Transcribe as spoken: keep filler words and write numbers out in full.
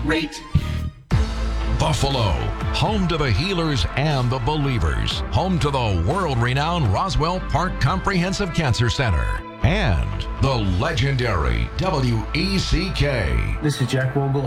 rate. Buffalo, home to the healers and the believers, home to the world-renowned Roswell Park Comprehensive Cancer Center, and the legendary W E C K. This is Jack Vogel.